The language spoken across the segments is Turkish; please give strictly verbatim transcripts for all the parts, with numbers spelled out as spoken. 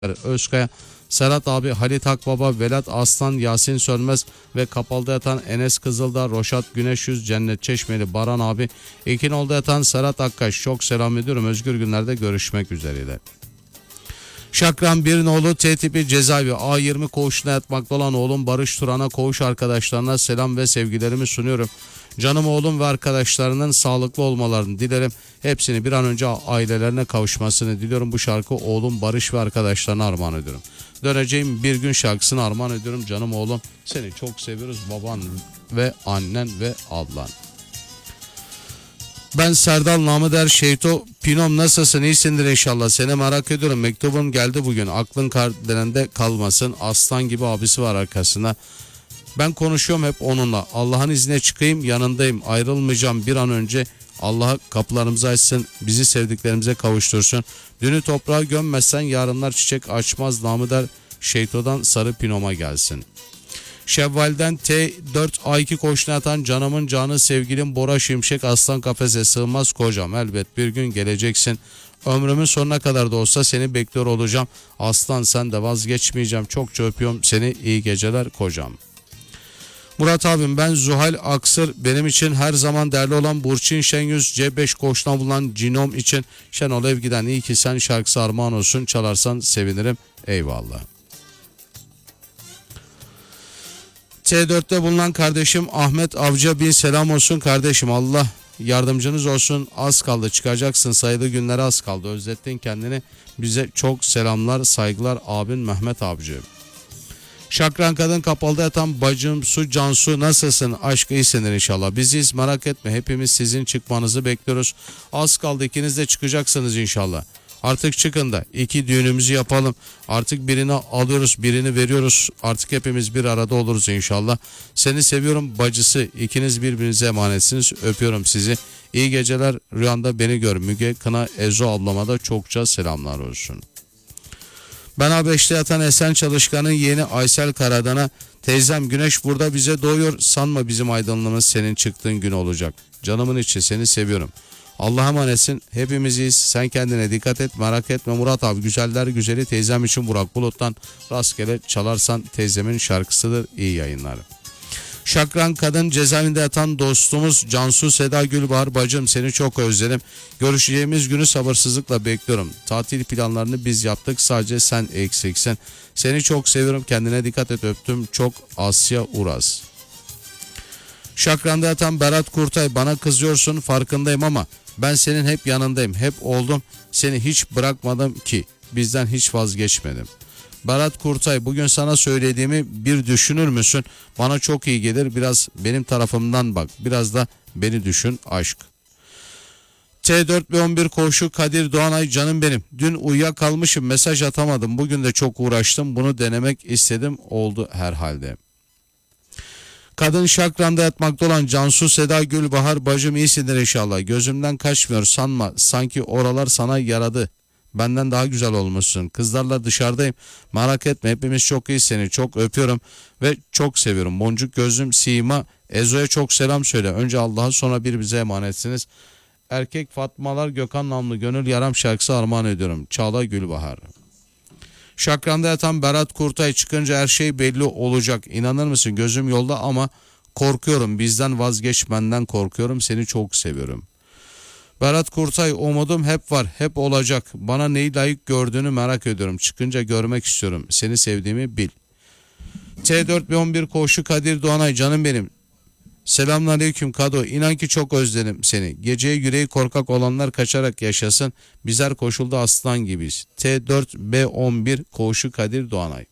Özkaya, Serhat abi, Halit Akbaba, Velat Aslan, Yasin Sönmez ve Kapalı'da yatan Enes Kızıldağ, Roşat Güneş Yüz, Cennet Çeşmeli, Baran abi, İkinoğlu'da yatan Serhat Akkaş, çok selam ediyorum. Özgür günlerde görüşmek üzereyle. Şakran Birinoğlu, T tipi cezaevi A yirmi koğuşuna yatmakta olan oğlum Barış Turan'a, koğuş arkadaşlarına selam ve sevgilerimi sunuyorum. Canım oğlum ve arkadaşlarının sağlıklı olmalarını dilerim. Hepsini bir an önce ailelerine kavuşmasını diliyorum. Bu şarkı oğlum Barış ve arkadaşlarına armağan ediyorum. Döneceğim bir gün şarkısını armağan ediyorum. Canım oğlum, seni çok seviyoruz, baban ve annen ve ablan. Ben Serdal Namıder Şeyto. Pinom, nasılsın? İyisindir inşallah. Seni merak ediyorum. Mektubun geldi bugün. Aklın kardelende kalmasın. Aslan gibi abisi var arkasında. Ben konuşuyorum hep onunla. Allah'ın izniyle çıkayım, yanındayım. Ayrılmayacağım bir an önce. Allah kapılarımızı açsın. Bizi sevdiklerimize kavuştursun. Dünü toprağa gömmezsen yarınlar çiçek açmaz. Namıder Şeyto'dan sarı Pinom'a gelsin. Şevval'den T dört A iki koşuna atan canımın canı sevgilim Bora Şimşek, aslan kafese sığmaz kocam. Elbet bir gün geleceksin. Ömrümün sonuna kadar da olsa seni bekliyor olacağım. Aslan, sen de vazgeçmeyeceğim. Çokça öpüyorum seni. İyi geceler kocam. Murat abim, ben Zuhal Aksır, benim için her zaman değerli olan Burçin Şenyüz, C beş koşuna bulunan Cinom için Şenol Evgi'den iyi ki sen şarkısı armağan olsun, çalarsan sevinirim. Eyvallah. T dörtte bulunan kardeşim Ahmet Avcı, bin selam olsun kardeşim, Allah yardımcınız olsun. Az kaldı, çıkacaksın, sayılı günlere az kaldı, özlettin kendini, bize çok selamlar saygılar abin Mehmet Avcı. Şakran kadın Kapalı'da yatan bacım Su Cansu, nasılsın? Aşk iyisindir inşallah. Biziz, merak etme, hepimiz sizin çıkmanızı bekliyoruz. Az kaldı, ikiniz de çıkacaksınız inşallah. Artık çıkın da iki düğünümüzü yapalım. Artık birini alıyoruz, birini veriyoruz. Artık hepimiz bir arada oluruz inşallah. Seni seviyorum bacısı. İkiniz birbirinize emanetsiniz. Öpüyorum sizi. İyi geceler. Rüyanda beni gör. Müge Kına Ezo ablama da çokça selamlar olsun. Ben A beşte yatan Esen Çalışkan'ın yeğeni Aysel Karadan'a, teyzem güneş burada bize doğuyor. Sanma bizim aydınlığımız senin çıktığın gün olacak. Canımın içi, seni seviyorum. Allah'a emanetsin. Hepimiziz. Sen kendine dikkat et. Merak etme Murat abi. Güzeller güzeli teyzem için Burak Bulut'tan rastgele çalarsan teyzemin şarkısıdır. İyi yayınlar. Şakran kadın cezaevinde yatan dostumuz Cansu Seda Gülbahar, bacım seni çok özledim. Görüşeceğimiz günü sabırsızlıkla bekliyorum. Tatil planlarını biz yaptık, sadece sen eksiksin. Seni çok seviyorum, kendine dikkat et, öptüm çok. Asya Uraz. Şakran'da yatan Berat Kurtay, bana kızıyorsun farkındayım ama ben senin hep yanındayım, hep oldum, seni hiç bırakmadım ki, bizden hiç vazgeçmedim. Berat Kurtay, bugün sana söylediğimi bir düşünür müsün? Bana çok iyi gelir, biraz benim tarafımdan bak, biraz da beni düşün aşk. T dört ve on bir koşu Kadir Doğanay, canım benim. Dün uyuyakalmışım, mesaj atamadım, bugün de çok uğraştım, bunu denemek istedim, oldu herhalde. Kadın Şakran'da yatmakta olan Cansu Seda Gülbahar, bacım iyisindir inşallah. Gözümden kaçmıyor, sanma, sanki oralar sana yaradı. Benden daha güzel olmuşsun. Kızlarla dışarıdayım. Merak etme, hepimiz çok iyi, seni çok öpüyorum ve çok seviyorum. Boncuk gözlüm Sima, Ezo'ya çok selam söyle. Önce Allah'a, sonra bir bize emanetsiniz. Erkek Fatmalar Gökhan namlı gönül yaram şarkısı armağan ediyorum. Çağla Gülbahar. Şakran'da yatan Berat Kurtay, çıkınca her şey belli olacak. İnanır mısın, gözüm yolda ama korkuyorum. Bizden vazgeçmenden korkuyorum. Seni çok seviyorum. Berat Kurtay, umudum hep var, hep olacak. Bana neyi layık gördüğünü merak ediyorum. Çıkınca görmek istiyorum. Seni sevdiğimi bil. T dört ve on bir koşu Kadir Doğanay, canım benim. Selamünaleyküm Kado. İnan ki çok özledim seni. Geceye yüreği korkak olanlar kaçarak yaşasın. Biz her koşulda aslan gibiyiz. T dört B on bir koşu Kadir Doğanay.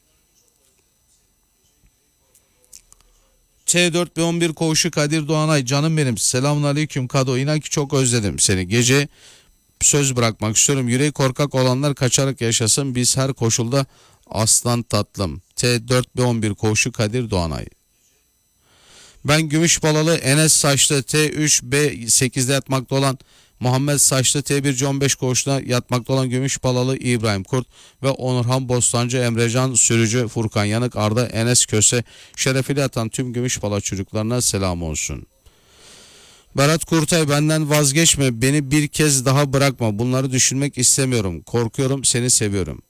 T dört B on bir koğuşu Kadir Doğanay, canım benim. Selamünaleyküm Kado. İnan ki çok özledim seni. Gece söz bırakmak istiyorum. Yüreği korkak olanlar kaçarak yaşasın. Biz her koşulda aslan tatlım. T dört B on bir koğuşu Kadir Doğanay. Ben Gümüşbalalı Enes Saçlı, T üç B sekizde yatmakta olan Muhammed Saçlı, T bir C on beş koğuşuna yatmakta olan Gümüşbalalı İbrahim Kurt ve Onurhan Bostancı, Emrecan Sürücü, Furkan Yanık, Arda Enes Köse şerefiyle yatan tüm Gümüşbala çocuklarına selam olsun. Berat Kurtay, benden vazgeçme, beni bir kez daha bırakma, bunları düşünmek istemiyorum, korkuyorum, seni seviyorum.